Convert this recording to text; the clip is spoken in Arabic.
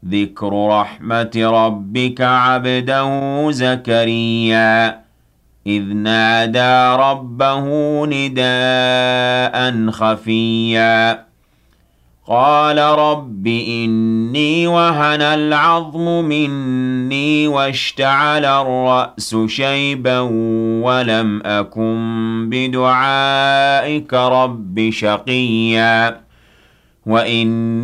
ذكر رحمة ربك عبده زكريا إذ نادى ربه نداء خفيا قال رب إني وهن العظم مني واشتعل الرأس شيبا ولم أكن بدعائك رب شقيا وإن